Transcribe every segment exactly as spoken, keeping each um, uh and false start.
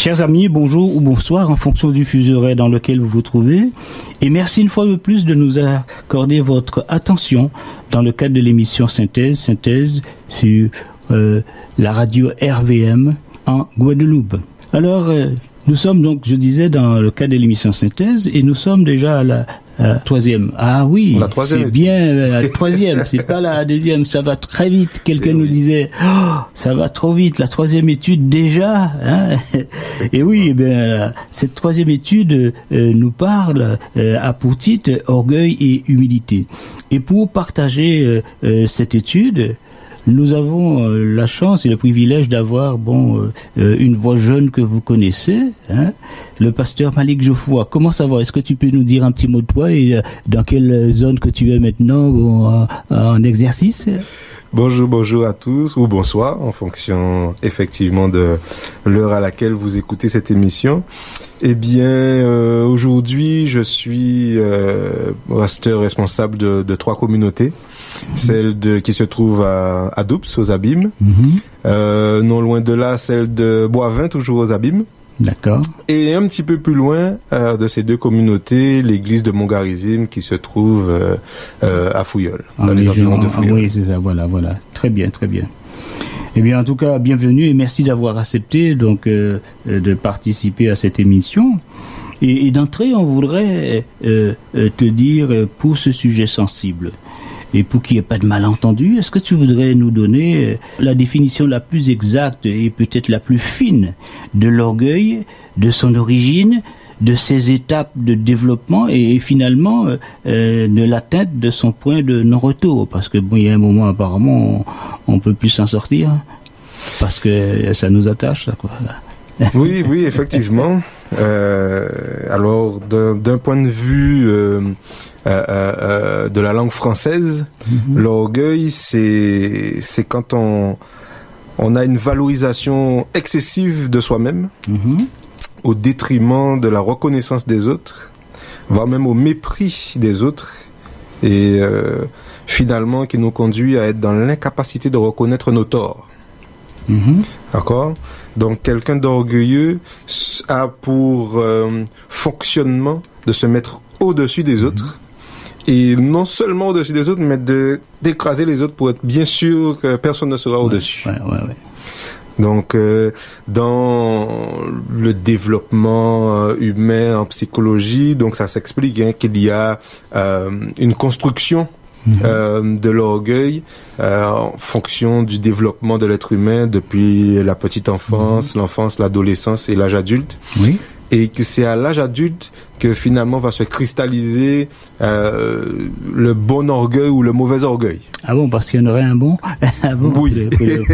Chers amis, bonjour ou bonsoir en fonction du fuseau horaire dans lequel vous vous trouvez. Et merci une fois de plus de nous accorder votre attention dans le cadre de l'émission Synthèse, Synthèse sur euh, la radio R V M en Guadeloupe. Alors, euh, nous sommes donc, je disais, dans le cadre de l'émission Synthèse et nous sommes déjà à la euh, troisième. Ah oui, la troisième c'est bien euh, la troisième, c'est pas la deuxième, ça va très vite. Quelqu'un nous disait, oh, ça va trop vite, la troisième étude déjà. Hein. Et oui, eh bien, cette troisième étude euh, nous parle euh, à pour titre orgueil et humilité. Et pour partager euh, euh, cette étude, nous avons euh, la chance et le privilège d'avoir bon euh, une voix jeune que vous connaissez, hein, le pasteur Malik Geoffroy. Comment ça va? Est-ce que tu peux nous dire un petit mot de toi et euh, dans quelle zone que tu es maintenant bon, en, en exercice? Bonjour, bonjour à tous, ou bonsoir, en fonction effectivement de l'heure à laquelle vous écoutez cette émission. Eh bien, euh, aujourd'hui, je suis euh, pasteur responsable de, de trois communautés. Celle de qui se trouve à, à Doups, aux Abîmes. Mm-hmm. Euh, non loin de là, celle de Boivin, toujours aux Abîmes. D'accord. Et un petit peu plus loin euh, de ces deux communautés, l'église de Montgarizim qui se trouve euh, euh, à Fouilleul, en dans les environs de Fouilleul. Oui, c'est ça, voilà, voilà. Très bien, très bien. Eh bien, en tout cas, bienvenue et merci d'avoir accepté donc euh, de participer à cette émission. Et, et d'entrée, on voudrait euh, te dire, pour ce sujet sensible, et pour qu'il n'y ait pas de malentendu, est-ce que tu voudrais nous donner la définition la plus exacte et peut-être la plus fine de l'orgueil, de son origine, de ses étapes de développement et, et finalement euh, de l'atteinte de son point de non-retour? Parce que bon, il y a un moment apparemment on, on peut plus s'en sortir parce que ça nous attache, ça, quoi. Oui, oui, effectivement. Euh, alors, d'un, d'un point de vue euh, euh, euh, de la langue française, mm-hmm. l'orgueil, c'est c'est quand on on a une valorisation excessive de soi-même, mm-hmm. au détriment de la reconnaissance des autres, voire même au mépris des autres, et euh, finalement qui nous conduit à être dans l'incapacité de reconnaître nos torts. Mm-hmm. D'accord? Donc quelqu'un d'orgueilleux a pour euh, fonctionnement de se mettre au-dessus des autres, mmh. et non seulement au-dessus des autres, mais de d'écraser les autres pour être bien sûr que personne ne sera ouais, au-dessus. Ouais, ouais, ouais. Donc euh, dans le développement euh, humain en psychologie, donc ça s'explique hein, qu'il y a euh, une construction Mmh. Euh, de l'orgueil euh, en fonction du développement de l'être humain depuis la petite enfance, mmh. l'enfance, l'adolescence et l'âge adulte. Oui. Et que c'est à l'âge adulte que finalement va se cristalliser euh, le bon orgueil ou le mauvais orgueil. Ah bon, parce qu'il y en aurait un bon, un bon. Oui.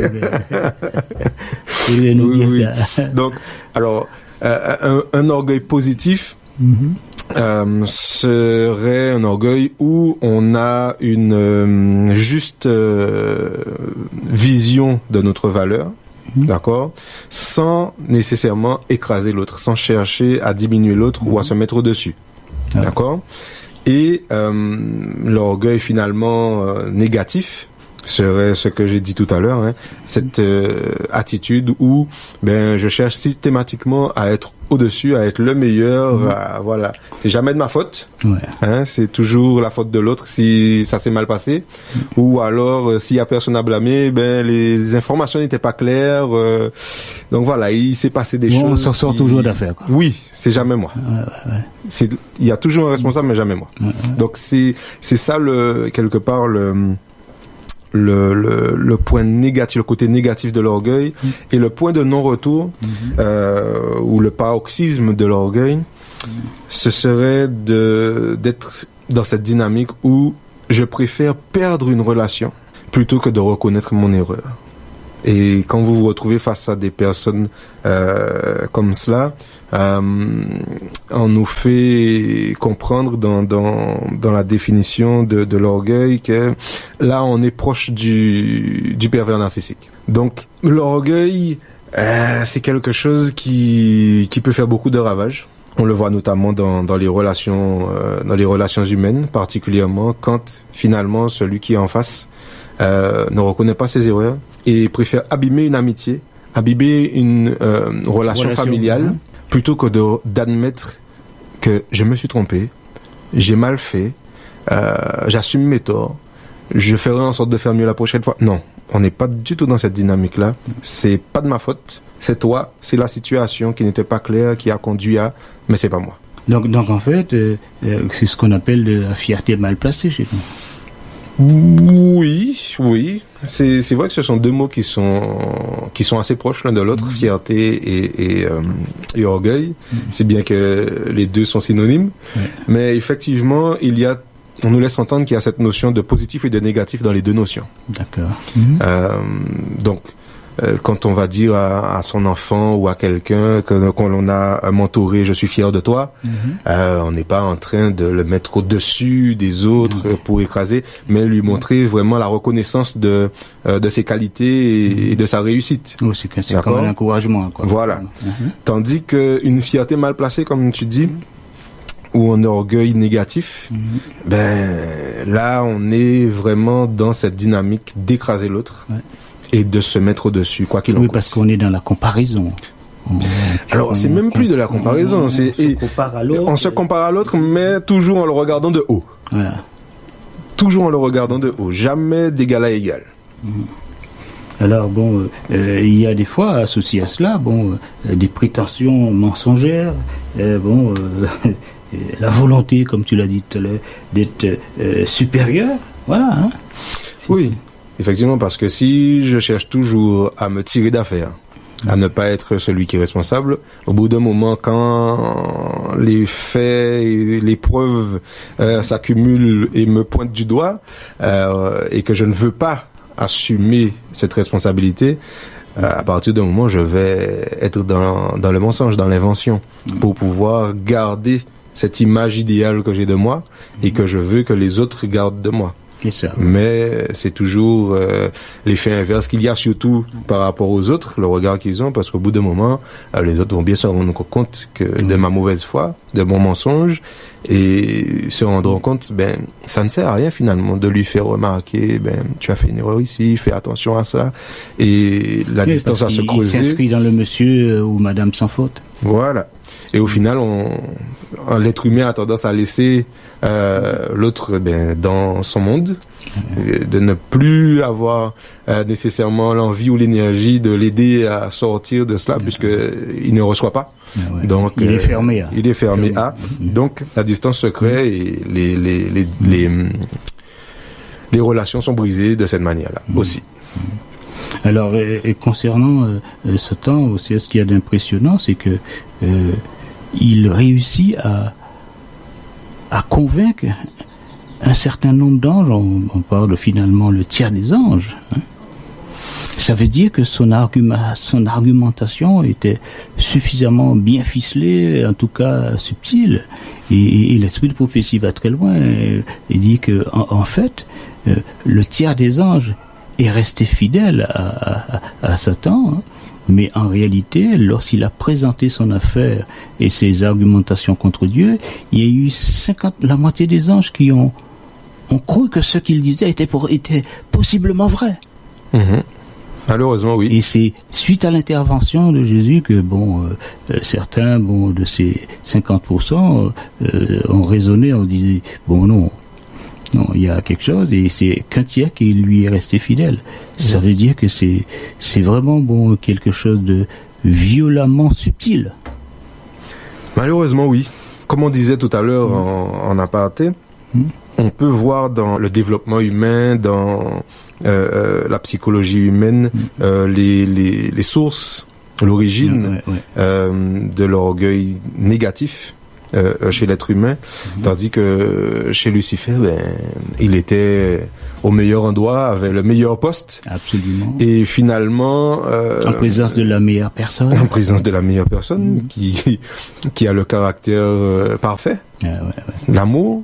Vous voulez nous oui, dire oui. ça. Donc, alors, euh, un, un orgueil positif. Mmh. Euh, serait un orgueil où on a une euh, juste euh, vision de notre valeur, mmh. d'accord, sans nécessairement écraser l'autre, sans chercher à diminuer l'autre mmh. ou à se mettre au-dessus, ah. d'accord. Et euh, l'orgueil finalement euh, négatif serait ce que j'ai dit tout à l'heure, hein, cette euh, attitude où ben je cherche systématiquement à être au-dessus, à être le meilleur, mmh. à, voilà. C'est jamais de ma faute, ouais. hein, c'est toujours la faute de l'autre si ça s'est mal passé, mmh. ou alors euh, s'il y a personne à blâmer, ben les informations n'étaient pas claires, euh, donc voilà, il s'est passé des bon, choses. On s'en sort qui... toujours d'affaires, quoi. Oui, c'est jamais moi. Ouais, ouais, ouais. C'est, il y a toujours un responsable, mais jamais moi. Ouais, ouais. Donc c'est c'est ça le quelque part le Le, le, le point négatif, le côté négatif de l'orgueil, mmh. et le point de non-retour, mmh. euh, ou le paroxysme de l'orgueil, mmh. ce serait de, d'être dans cette dynamique où je préfère perdre une relation plutôt que de reconnaître mon erreur. Et quand vous vous retrouvez face à des personnes euh, comme cela, euh, on nous fait comprendre dans dans dans la définition de de l'orgueil que là on est proche du du pervers narcissique. Donc l'orgueil euh, c'est quelque chose qui qui peut faire beaucoup de ravages. On le voit notamment dans dans les relations euh, dans les relations humaines, particulièrement quand finalement celui qui est en face euh, ne reconnaît pas ses erreurs et préfère abîmer une amitié abîmer une euh, relation, relation familiale, hein. Plutôt que de, d'admettre que je me suis trompé, j'ai mal fait, euh, j'assume mes torts, je ferai en sorte de faire mieux la prochaine fois. Non, on n'est pas du tout dans cette dynamique-là. C'est pas de ma faute, c'est toi, c'est la situation qui n'était pas claire, qui a conduit à, mais c'est pas moi. Donc, donc en fait, euh, euh, c'est ce qu'on appelle de la fierté mal placée chez nous. Oui, oui, c'est c'est vrai que ce sont deux mots qui sont qui sont assez proches l'un de l'autre, mmh. Fierté et et, euh, et orgueil. Mmh. C'est bien que les deux sont synonymes, ouais. Mais effectivement, il y a, on nous laisse entendre qu'il y a cette notion de positif et de négatif dans les deux notions. D'accord. Mmh. Euh, donc, euh, quand on va dire à, à son enfant ou à quelqu'un que qu'on l'on a mentoré, je suis fier de toi, mm-hmm. euh, on n'est pas en train de le mettre au-dessus des autres mm-hmm. pour écraser, mais lui montrer vraiment la reconnaissance de euh, de ses qualités et, mm-hmm. et de sa réussite. Oh, c'est, c'est comme un encouragement, quoi. Voilà. Mm-hmm. Tandis que une fierté mal placée, comme tu dis, ou un orgueil négatif, mm-hmm. ben là on est vraiment dans cette dynamique d'écraser l'autre. Ouais. Et de se mettre au-dessus, quoi qu'il en oui, coûte. Oui, parce qu'on est dans la comparaison. On, Alors, on, c'est même on, plus de la comparaison. On, c'est, on, se, compare à l'autre, on se compare à l'autre, mais toujours en le regardant de haut. Voilà. Toujours en le regardant de haut. Jamais d'égal à égal. Alors, bon, euh, il y a des fois, associé à cela, bon, euh, des prétentions mensongères, euh, bon, euh, la volonté, comme tu l'as dit tout à l'heure, d'être euh, supérieur. Voilà. Hein. C'est, oui. C'est, Effectivement, parce que si je cherche toujours à me tirer d'affaire, à ne pas être celui qui est responsable, au bout d'un moment, quand les faits et les preuves euh, s'accumulent et me pointent du doigt, euh, et que je ne veux pas assumer cette responsabilité, euh, à partir d'un moment, je vais être dans, dans le mensonge, dans l'invention, pour pouvoir garder cette image idéale que j'ai de moi et que je veux que les autres gardent de moi. C'est ça. Mais c'est toujours euh, l'effet inverse qu'il y a, surtout par rapport aux autres, le regard qu'ils ont, parce qu'au bout d'un moment, euh, les autres vont bien se rendre compte que de ma mauvaise foi, de mon mensonge, et se rendront compte, ben, ça ne sert à rien finalement de lui faire remarquer, ben, tu as fait une erreur ici, fais attention à ça, et la oui, distance va se creuser. Il s'inscrit dans le monsieur ou madame sans faute. Voilà. Et au final, on, l'être humain a tendance à laisser euh, l'autre ben, dans son monde, mmh. de ne plus avoir euh, nécessairement l'envie ou l'énergie de l'aider à sortir de cela, mmh. puisqu'il ne reçoit pas. Mmh. Donc, il, euh, est fermé, hein. il est fermé. Il est fermé à. Mmh. Donc, la distance se crée mmh. et les, les, les, mmh. les, les relations sont brisées de cette manière-là mmh. aussi. Mmh. Alors, et, et concernant euh, ce temps aussi, ce qu'il y a d'impressionnant, c'est que euh, il réussit à, à convaincre un certain nombre d'anges. On, on parle finalement le tiers des anges. Hein. Ça veut dire que son, argument, son argumentation était suffisamment bien ficelée, en tout cas subtile. Et, et l'esprit de prophétie va très loin et, et dit que, en, en fait, euh, le tiers des anges est resté fidèle à, à, à Satan, hein. Mais en réalité, lorsqu'il a présenté son affaire et ses argumentations contre Dieu, il y a eu cinquante, la moitié des anges qui ont, ont cru que ce qu'il disait était, pour, était possiblement vrai. Mmh. Malheureusement, oui. Et c'est suite à l'intervention de Jésus que, bon, euh, certains, bon, de ces cinquante pour cent euh, ont raisonné, ont dit, bon, non, non, il y a quelque chose, et c'est qu'un tiers qui lui est resté fidèle. Ça veut dire que c'est, c'est vraiment, bon, quelque chose de violemment subtil. Malheureusement, oui. Comme on disait tout à l'heure mmh. en, en aparté, mmh. on peut voir dans le développement humain, dans euh, euh, la psychologie humaine, mmh. euh, les, les, les sources, l'origine mmh, ouais, ouais. Euh, de l'orgueil négatif. Euh, chez l'être humain, mmh. tandis que chez Lucifer, ben, il était au meilleur endroit, avait le meilleur poste. Absolument. Et finalement, euh, en présence de la meilleure personne. En présence de la meilleure personne mmh. qui qui a le caractère euh, parfait, ah, ouais, ouais. l'amour,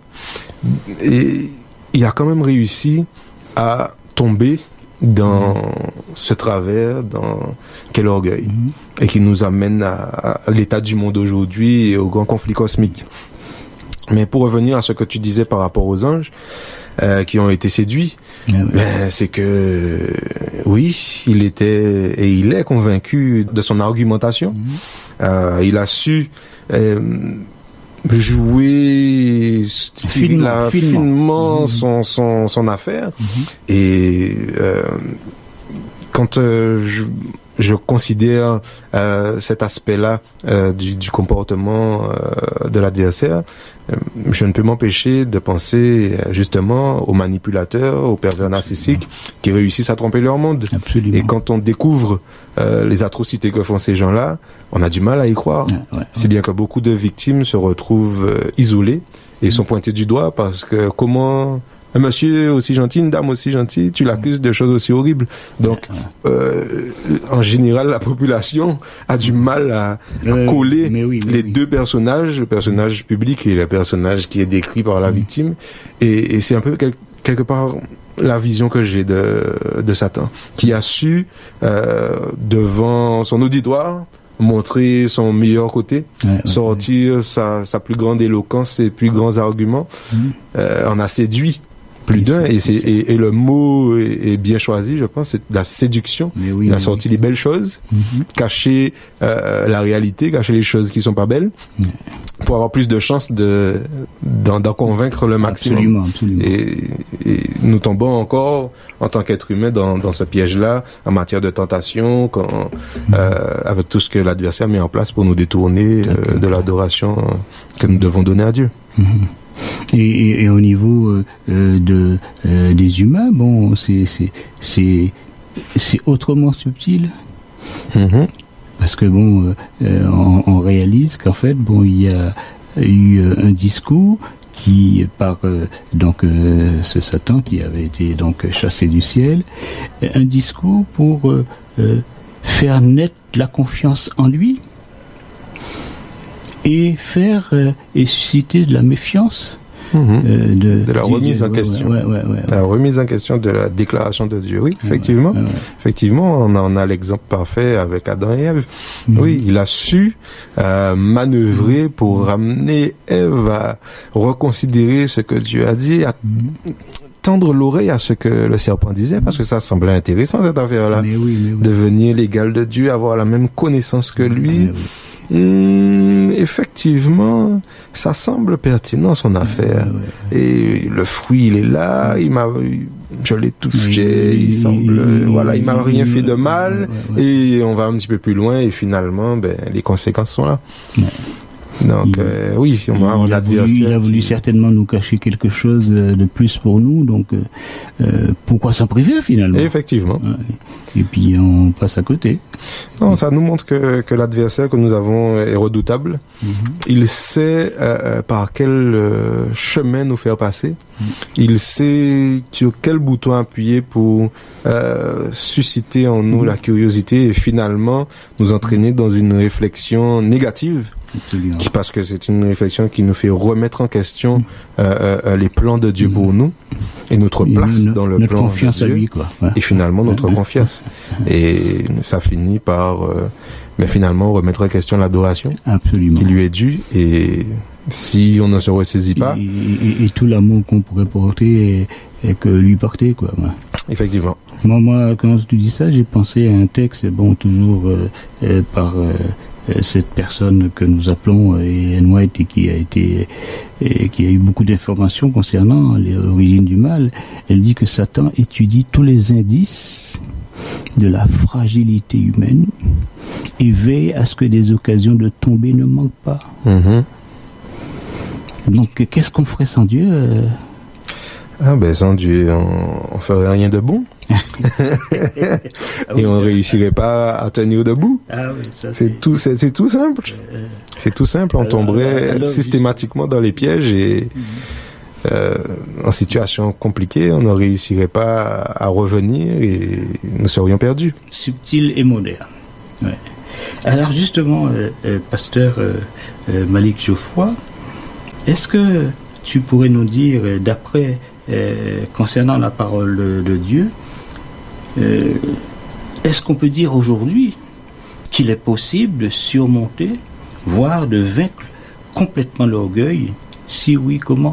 et il a quand même réussi à tomber dans mmh. ce travers, dans quel orgueil, mmh. et qui nous amène à, à l'état du monde aujourd'hui et au grand conflit cosmique. Mais pour revenir à ce que tu disais par rapport aux anges, euh, qui ont été séduits. Ah ouais. Ben, c'est que oui, il était et il est convaincu de son argumentation. Mmh. Euh, il a su euh, jouer finement, la, finement. finement mmh. son, son, son affaire. Mmh. Et euh, quand euh, je, je considère euh, cet aspect-là euh, du, du comportement euh, de l'adversaire, euh, je ne peux m'empêcher de penser euh, justement aux manipulateurs, aux pervers narcissiques qui réussissent à tromper leur monde. Absolument. Et quand on découvre euh, les atrocités que font ces gens-là, on a du mal à y croire. Ouais, ouais, C'est ouais. bien que beaucoup de victimes se retrouvent euh, isolées et mmh. sont pointées du doigt parce que comment... Un monsieur aussi gentil, une dame aussi gentille, tu l'accuses de choses aussi horribles. Donc, euh, en général, la population a du mal à, à coller mais oui, mais les oui. deux personnages, le personnage public et le personnage qui est décrit par la victime. Et, et c'est un peu quel, quelque part la vision que j'ai de, de Satan, qui a su, euh, devant son auditoire, montrer son meilleur côté, ouais, ouais, sortir ouais. Sa, sa plus grande éloquence, ses plus grands arguments. Mmh. Euh, on a séduit plus oui, d'un, et, c'est, et, et le mot est, est bien choisi, je pense, c'est la séduction. Oui, il a sorti oui. les belles choses, mm-hmm. cacher euh, la réalité, cacher les choses qui sont pas belles, mm. pour avoir plus de chances de, d'en, d'en convaincre le maximum. Absolument, absolument. Et, et nous tombons encore, en tant qu'être humain, dans, dans ce piège-là, en matière de tentation, quand, mm. euh, avec tout ce que l'adversaire met en place pour nous détourner euh, de l'adoration que nous devons donner à Dieu. Mm-hmm. Et, et, et au niveau euh, de euh, des humains, bon, c'est c'est c'est c'est autrement subtil, mm-hmm. parce que bon, euh, on, on réalise qu'en fait, bon, il y a eu un discours qui par euh, donc euh, ce Satan qui avait été donc chassé du ciel, un discours pour euh, euh, faire naître la confiance en lui. Et faire euh, et susciter de la méfiance, mmh. euh, de, de la remise Dieu, en ouais, question, ouais, ouais, ouais, ouais. la remise en question de la déclaration de Dieu. Oui, effectivement, ouais, ouais, ouais. effectivement, on en a l'exemple parfait avec Adam et Ève. Mmh. Oui, il a su euh, manœuvrer pour mmh. ramener Ève à reconsidérer ce que Dieu a dit, à mmh. tendre l'oreille à ce que le serpent disait, parce que ça semblait intéressant cette affaire-là, mais oui, mais oui. devenir l'égal de Dieu, avoir la même connaissance que lui. Mais oui. Mmh, effectivement, ça semble pertinent son affaire. Ouais, ouais, ouais. Et le fruit, il est là. Il m'a, je l'ai touché. Il, il semble, il, voilà, il m'a rien fait de mal. Ouais, ouais. Et on va un petit peu plus loin. Et finalement, ben, les conséquences sont là. Ouais. Donc, il, euh, oui, on va avoir l'adversaire. Il a voulu qui... certainement nous cacher quelque chose de plus pour nous. Donc, euh, pourquoi s'en priver finalement ? Effectivement. Et puis, on passe à côté. Non, ça nous montre que, que l'adversaire que nous avons est redoutable. Mm-hmm. Il sait euh, par quel euh, chemin nous faire passer. Mm-hmm. Il sait sur quel bouton appuyer pour euh, susciter en nous mm-hmm. la curiosité et finalement nous entraîner dans une réflexion négative. Absolument. Parce que c'est une réflexion qui nous fait remettre en question mmh. euh, euh, les plans de Dieu mmh. pour nous et notre place et dans le notre plan confiance de Dieu à lui, quoi. Ouais. Et finalement notre ouais. confiance. Et ça finit par euh, mais finalement remettre en question l'adoration Absolument. Qui lui est due, et si on ne se ressaisit pas et, et, et tout l'amour qu'on pourrait porter et, et que lui porter, quoi. Ouais. Effectivement. Moi, moi, quand tu dis ça, j'ai pensé à un texte, bon, toujours euh, euh, par euh, cette personne que nous appelons Ellen White et qui a été et qui a eu beaucoup d'informations concernant les origines du mal. Elle dit que Satan étudie tous les indices de la fragilité humaine et veille à ce que des occasions de tomber ne manquent pas. Mm-hmm. Donc, qu'est-ce qu'on ferait sans Dieu euh... Ah ben sans Dieu, on, on ferait rien de bon. Et on réussirait pas à tenir debout. Ah oui, ça, c'est... C'est tout, c'est, c'est tout simple. Euh... C'est tout simple. On alors, tomberait alors, alors, systématiquement dans les pièges et mm-hmm. euh, en situation compliquée, on ne réussirait pas à, à revenir et nous serions perdus. Subtil et moderne. Ouais. Alors justement, euh, euh, pasteur euh, euh, Malik Geoffroy, est-ce que tu pourrais nous dire, euh, d'après euh, concernant la parole de, de Dieu, euh, est-ce qu'on peut dire aujourd'hui qu'il est possible de surmonter, voire de vaincre complètement l'orgueil? Si oui, comment?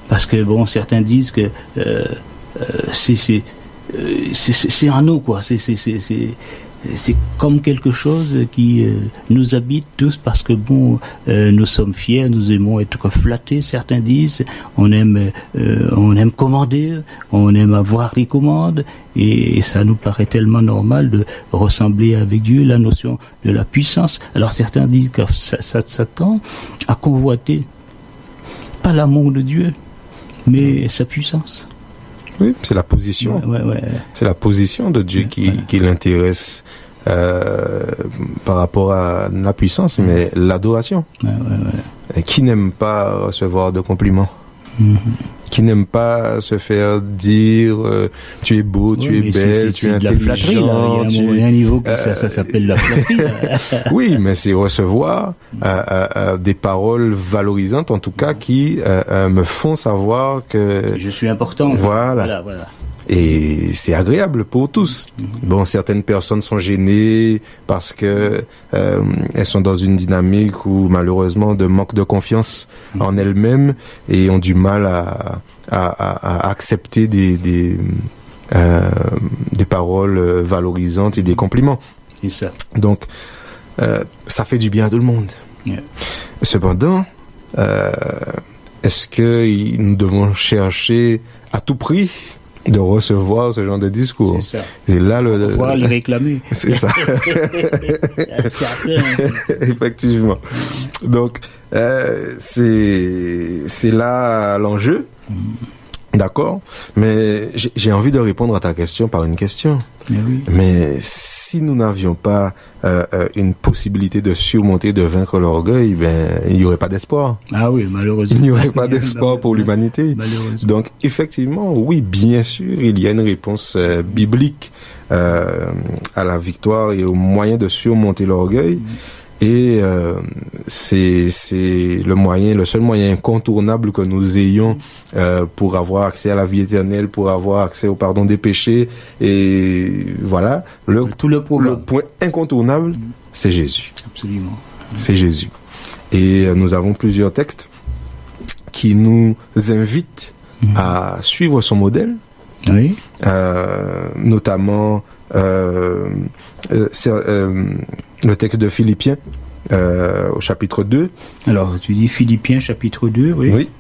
parce que bon, certains disent que euh, euh, c'est c'est, euh, c'est c'est c'est en nous quoi, c'est c'est c'est c'est c'est comme quelque chose qui euh, nous habite tous parce que bon, euh, nous sommes fiers, nous aimons être flattés. Certains disent, on aime, euh, on aime commander, on aime avoir les commandes, et, et ça nous paraît tellement normal de ressembler avec Dieu. La notion de la puissance. Alors certains disent que ça, ça, Satan a convoité pas l'amour de Dieu, mais sa puissance. Oui, c'est la position. Ouais, ouais, ouais. C'est la position de Dieu qui, ouais. qui l'intéresse euh, par rapport à la puissance, mais l'adoration. Ouais, ouais, ouais. Et qui n'aime pas recevoir de compliments? Mm-hmm. Qui n'aime pas se faire dire euh, tu es beau, tu oui, es belle, c'est, c'est, tu es intelligent. Il y a un niveau que euh, ça, ça s'appelle la flatterie. Oui, mais c'est recevoir euh, euh, euh, des paroles valorisantes, en tout cas, qui euh, euh, me font savoir que je suis important. Voilà. Voilà, voilà. Et c'est agréable pour tous. Mm-hmm. Bon, certaines personnes sont gênées parce que euh, elles sont dans une dynamique où malheureusement de manque de confiance mm-hmm. en elles-mêmes et ont du mal à, à, à, à accepter des des, euh, des paroles valorisantes et des compliments. C'est ça. Donc, euh, ça fait du bien à tout le monde. Yeah. Cependant, euh, est-ce que nous devons chercher à tout prix de recevoir ce genre de discours? C'est ça. Et là, le, on va le réclamer. C'est ça. Effectivement. Donc, euh, c'est c'est là l'enjeu. Mm. D'accord. Mais j'ai, j'ai envie de répondre à ta question par une question. Mais, oui. Mais si nous n'avions pas euh, euh, une possibilité de surmonter, de vaincre l'orgueil, ben il n'y aurait pas d'espoir. Ah oui, malheureusement. Il n'y aurait pas d'espoir pour l'humanité. Donc effectivement, oui, bien sûr, il y a une réponse euh, biblique euh, à la victoire et aux moyens de surmonter l'orgueil. Mmh. Et euh, c'est c'est le moyen, le seul moyen incontournable que nous ayons euh, pour avoir accès à la vie éternelle, pour avoir accès au pardon des péchés. Et voilà, le tout le, le point incontournable, mmh. c'est Jésus. Absolument. Mmh. C'est Jésus. Et euh, nous avons plusieurs textes qui nous invitent mmh. à suivre son modèle. Oui. Euh, notamment euh, euh, euh, le texte de Philippiens euh, au chapitre deux. Alors, tu dis Philippiens chapitre deux, oui. Oui.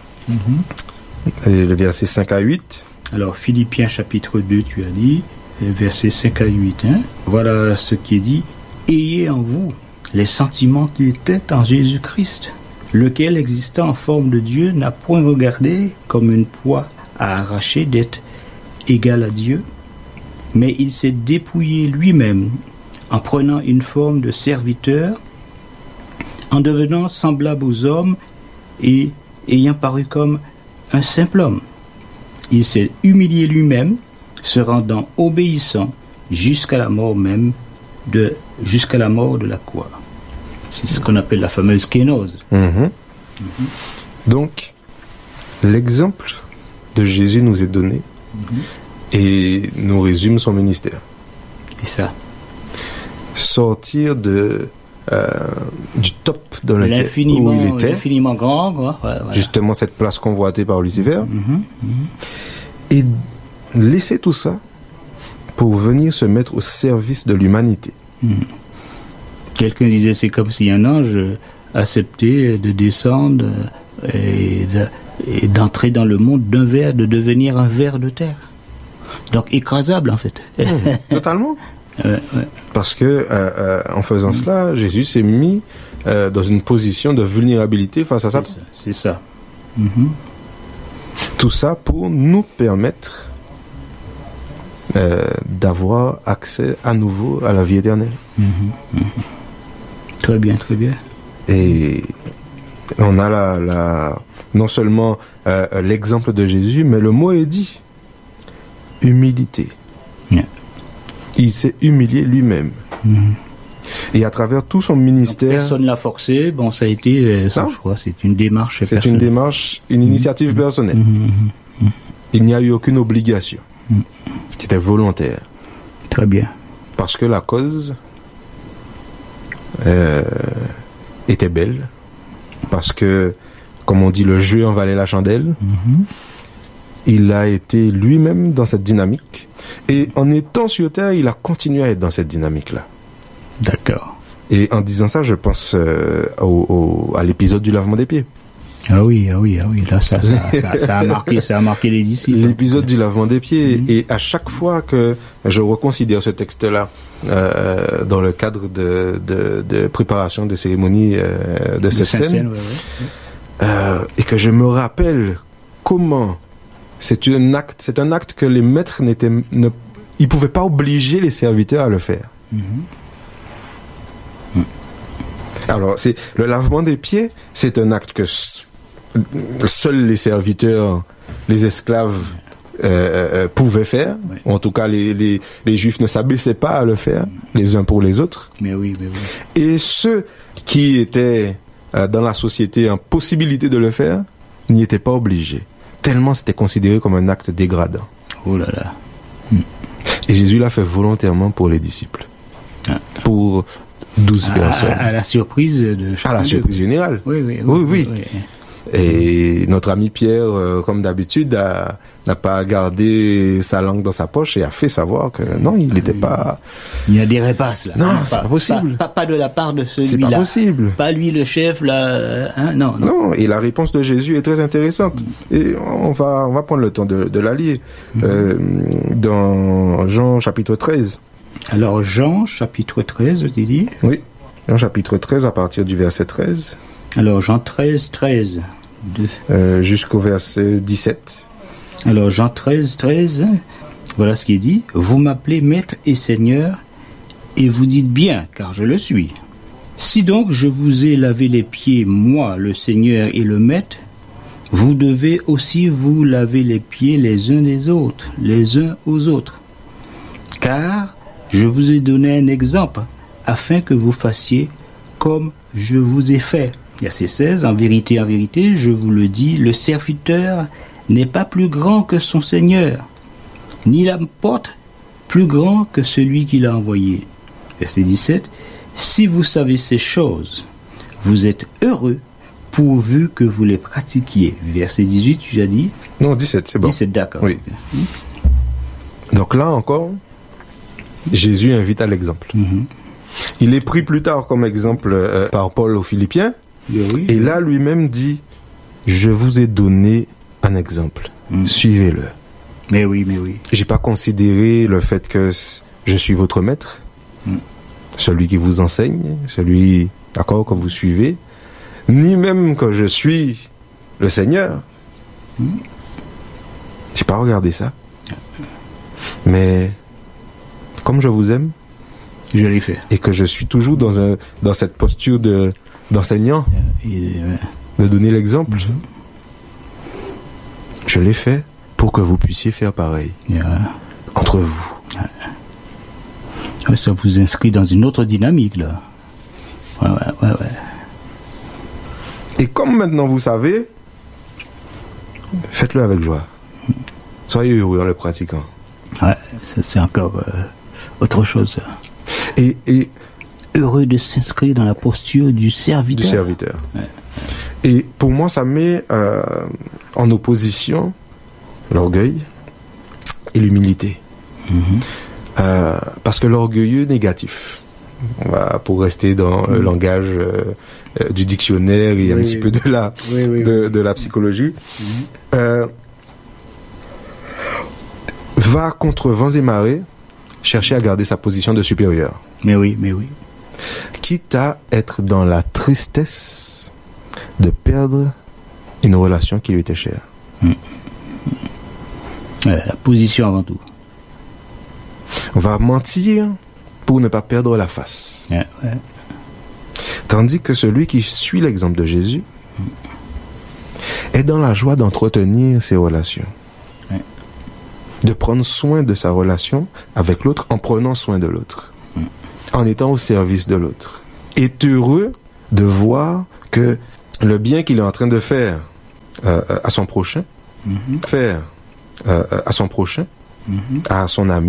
Mm-hmm. Et le verset cinq à huit. Alors, Philippiens chapitre deux, tu as dit, verset cinq à huit. Hein? Voilà ce qui est dit. Ayez en vous les sentiments qui étaient en Jésus-Christ, lequel, existant en forme de Dieu, n'a point regardé comme une proie à arracher d'être égal à Dieu, mais il s'est dépouillé lui-même en prenant une forme de serviteur, en devenant semblable aux hommes et ayant paru comme un simple homme. Il s'est humilié lui-même, se rendant obéissant jusqu'à la mort même, de, jusqu'à la mort de la croix. C'est ce qu'on appelle la fameuse kénose. Mmh. Mmh. Donc, l'exemple de Jésus nous est donné mmh. et nous résume son ministère. C'est ça. Sortir de euh, du top dans lequel l'infiniment, où il était, l'infiniment grand, quoi. Ouais, voilà. Justement cette place convoitée par Lucifer, mmh, mmh. et laisser tout ça pour venir se mettre au service de l'humanité. Mmh. Quelqu'un disait c'est comme si un ange acceptait de descendre et, de, et d'entrer dans le monde d'un ver, de devenir un ver de terre. Donc écrasable en fait. Mmh, totalement. Ouais, ouais. Parce que euh, euh, en faisant mmh. cela, Jésus s'est mis euh, dans une position de vulnérabilité face à Satan. C'est ça. C'est ça. Mmh. Tout ça pour nous permettre euh, d'avoir accès à nouveau à la vie éternelle. Mmh. Mmh. Très bien, très bien. Et on a la, la non seulement euh, l'exemple de Jésus, mais le mot est dit. Humilité. Yeah. Il s'est humilié lui-même. Mm-hmm. Et à travers tout son ministère... Donc, personne ne l'a forcé, bon, ça a été euh, son choix, c'est une démarche C'est personnelle. une démarche, une initiative mm-hmm. personnelle. Mm-hmm. Il n'y a eu aucune obligation. Mm-hmm. C'était volontaire. Très bien. Parce que la cause euh, était belle. Parce que, comme on dit, le jeu en valait la chandelle. Mm-hmm. Il a été lui-même dans cette dynamique. Et en étant sur Terre, il a continué à être dans cette dynamique-là. D'accord. Et en disant ça, je pense euh, au, au, à l'épisode du lavement des pieds. Ah oui, ah oui, ah oui, là ça, ça, ça, ça a marqué, ça a marqué les disciples. L'épisode du lavement des pieds. Mm-hmm. Et à chaque fois que je reconsidère ce texte-là euh, dans le cadre de, de, de préparation de cérémonie euh, de, de cette scène, scène ouais, ouais. Euh, et que je me rappelle comment c'est un acte, c'est un acte que les maîtres n'étaient, ne, ils pouvaient pas obliger les serviteurs à le faire. Mm-hmm. Mm. Alors, c'est le lavement des pieds, c'est un acte que seuls les serviteurs, les esclaves euh, euh, pouvaient faire. Oui. En tout cas, les, les, les Juifs ne s'abaissaient pas à le faire, les uns pour les autres. Mais oui, mais oui. Et ceux qui étaient euh, dans la société en possibilité de le faire n'y étaient pas obligés. Tellement c'était considéré comme un acte dégradant. Oh là là. Hmm. Et Jésus l'a fait volontairement pour les disciples. Ah. Pour douze à, personnes. À, à la surprise de À la surprise de... générale. Oui, oui, oui. oui, oui. oui. Et notre ami Pierre, euh, comme d'habitude, a, n'a pas gardé sa langue dans sa poche et a fait savoir que non, il n'était oui. pas... Il y a des repasses là. Non, non c'est pas, pas possible. Pas, pas, pas de la part de celui-là. C'est pas possible. Pas lui le chef là. Hein, non, non. Non, et la réponse de Jésus est très intéressante. Mm. Et on va, on va prendre le temps de, de la lire. Mm. Euh, dans Jean chapitre treize. Alors Jean chapitre treize, tu dis ? Oui, Jean chapitre treize à partir du verset treize. Alors Jean treize, treize. De... Euh, jusqu'au verset dix-sept. Alors Jean treize, treize, voilà ce qui est dit. Vous m'appelez maître et seigneur, et vous dites bien, car je le suis. Si donc je vous ai lavé les pieds, moi, le Seigneur et le maître, vous devez aussi vous laver les pieds les uns des autres, les uns aux autres. Car je vous ai donné un exemple, afin que vous fassiez comme je vous ai fait. Verset seize, en vérité, en vérité, je vous le dis, le serviteur n'est pas plus grand que son Seigneur, ni l'apôtre plus grand que celui qui l'a envoyé. Verset dix-sept, si vous savez ces choses, vous êtes heureux pourvu que vous les pratiquiez. Verset dix-huit, tu as dit ? Non, dix-sept, c'est bon. dix-sept, d'accord. Oui. Donc là encore, Jésus invite à l'exemple. Mm-hmm. Il est pris plus tard comme exemple euh, par Paul aux Philippiens. Oui, et là, lui-même dit, je vous ai donné un exemple. Mm. Suivez-le. Mais oui, mais oui. J'ai pas considéré le fait que je suis votre maître, mm. celui qui vous enseigne, celui, d'accord, que vous suivez, ni même que je suis le Seigneur. Mm. J'ai pas regardé ça. Mais, comme je vous aime, je l'ai fait. Et que je suis toujours dans un, dans cette posture de, d'enseignant, et, euh, de donner l'exemple. Mm-hmm. Je l'ai fait pour que vous puissiez faire pareil. Yeah. Entre vous. Ouais, ça vous inscrit dans une autre dynamique, là. Ouais, ouais, ouais, ouais. Et comme maintenant vous savez, faites-le avec joie. Soyez heureux en le pratiquant. Ouais, ça c'est encore euh, autre chose. Et, et heureux de s'inscrire dans la posture du serviteur. Du serviteur. Ouais. Et pour moi, ça met euh, en opposition l'orgueil et l'humilité. Mm-hmm. Euh, parce que l'orgueilleux négatif, on va, pour rester dans mm-hmm. le langage euh, euh, du dictionnaire et oui, un petit oui. peu de la, oui, oui, de, oui. de la psychologie, mm-hmm. euh, va contre vents et marées chercher à garder sa position de supérieur. Mais oui, mais oui. Quitte à être dans la tristesse de perdre une relation qui lui était chère. Mmh. Ouais, la position avant tout. On va mentir pour ne pas perdre la face. Ouais, ouais. Tandis que celui qui suit l'exemple de Jésus mmh. est dans la joie d'entretenir ses relations. Ouais. De prendre soin de sa relation avec l'autre en prenant soin de l'autre. Mmh. En étant au service de l'autre. Est heureux de voir que le bien qu'il est en train de faire euh, à son prochain, mm-hmm. faire euh, à son prochain, mm-hmm. à son ami,